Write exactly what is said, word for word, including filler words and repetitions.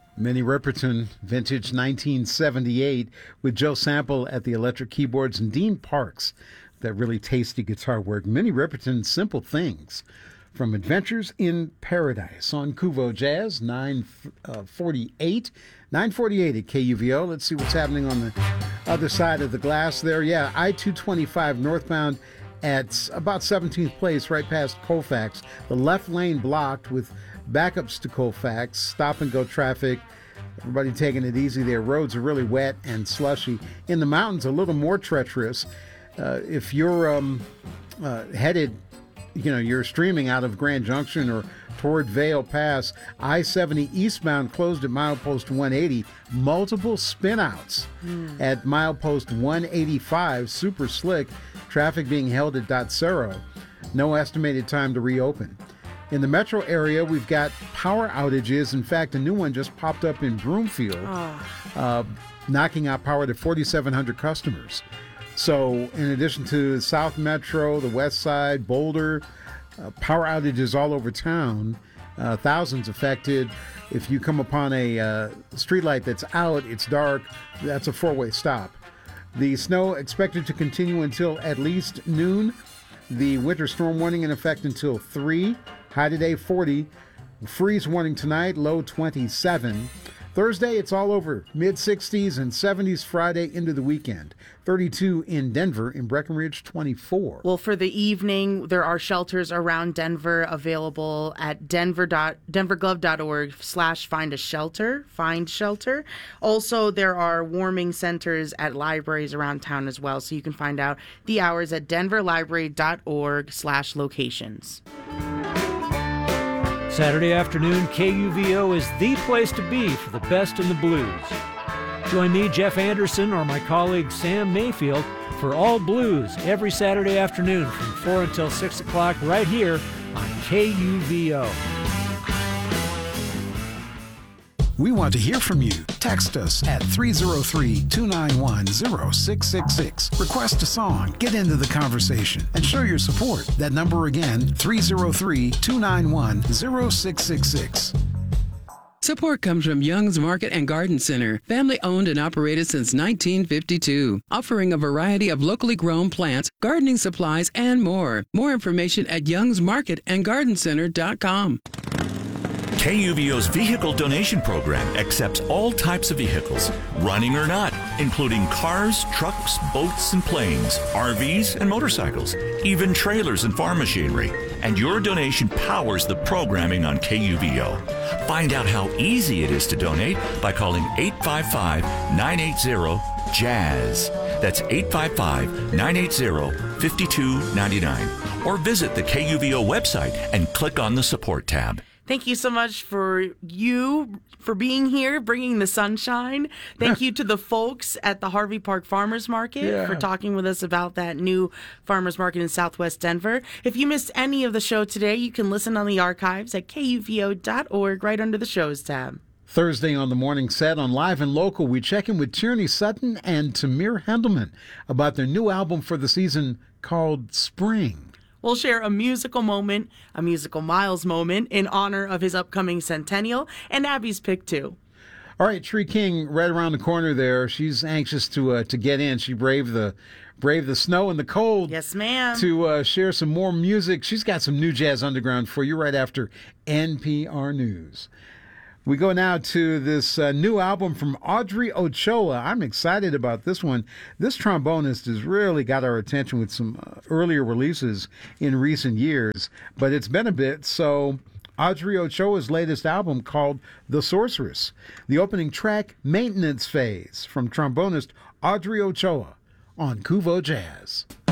Minnie Riperton, vintage nineteen seventy-eight, with Joe Sample at the electric keyboards and Dean Parks, that really tasty guitar work. Minnie Riperton, Simple Things, from Adventures in Paradise on Kuvo Jazz, nine forty-eight. nine forty-eight at K U V O. Let's see what's happening on the other side of the glass there. Yeah, I two twenty-five northbound at about seventeenth place, right past Colfax. The left lane blocked with backups to Colfax, stop-and-go traffic. Everybody taking it easy there. Roads are really wet and slushy. In the mountains, a little more treacherous. Uh, if you're um, uh, headed, you know, you're streaming out of Grand Junction or toward Vail Pass, I seventy eastbound closed at milepost one eighty. Multiple spinouts mm. at milepost one eighty-five. Super slick. Traffic being held at Dotsero. No estimated time to reopen. In the metro area, we've got power outages. In fact, a new one just popped up in Broomfield, oh. uh, knocking out power to forty-seven hundred customers. So in addition to the South Metro, the West Side, Boulder, uh, power outages all over town, uh, thousands affected. If you come upon a uh, streetlight that's out, it's dark, that's a four-way stop. The snow expected to continue until at least noon. The winter storm warning in effect until three. High today, forty. Freeze warning tonight, low twenty-seven. Thursday, it's all over. mid sixties and seventies Friday into the weekend. thirty-two in Denver. In Breckenridge, twenty-four. Well, for the evening, there are shelters around Denver available at denver dot denver glove dot org slash find a shelter. Find shelter. Also, there are warming centers at libraries around town as well, so you can find out the hours at denver library dot org slash locations. Saturday afternoon, K U V O is the place to be for the best in the blues. Join me, Jeff Anderson, or my colleague Sam Mayfield for All Blues every Saturday afternoon from four until six o'clock right here on K U V O. We want to hear from you. Text us at three oh three, two nine one, oh six six six. Request a song, get into the conversation, and show your support. That number again, three oh three, two nine one, oh six six six. Support comes from Young's Market and Garden Center, family owned and operated since nineteen fifty-two, offering a variety of locally grown plants, gardening supplies, and more. More information at youngs market and garden center dot com. K U V O's vehicle donation program accepts all types of vehicles, running or not, including cars, trucks, boats, and planes, R Vs, and motorcycles, even trailers and farm machinery. And your donation powers the programming on K U V O. Find out how easy it is to donate by calling eight five five, nine eight zero, JAZZ. That's eight five five, nine eight zero, five two nine nine. Or visit the K U V O website and click on the support tab. Thank you so much for you for being here, bringing the sunshine. Thank you to the folks at the Harvey Park Farmers Market yeah. for talking with us about that new farmers market in Southwest Denver. If you missed any of the show today, you can listen on the archives at K U V O dot org right under the shows tab. Thursday on the morning set on Live and Local, we check in with Tierney Sutton and Tamir Hendelman about their new album for the season called Spring. We'll share a musical moment, a musical Miles moment in honor of his upcoming centennial, and Abby's pick too. All right, Tree King, right around the corner there. She's anxious to uh, to get in. She braved the braved the snow and the cold. Yes, ma'am. To uh, share some more music. She's got some new Jazz Underground for you right after N P R News. We go now to this uh, new album from Audrey Ochoa. I'm excited about this one. This trombonist has really got our attention with some uh, earlier releases in recent years, but it's been a bit, so Audrey Ochoa's latest album called The Sorceress. The opening track, Maintenance Phase, from trombonist Audrey Ochoa on Kuvo Jazz.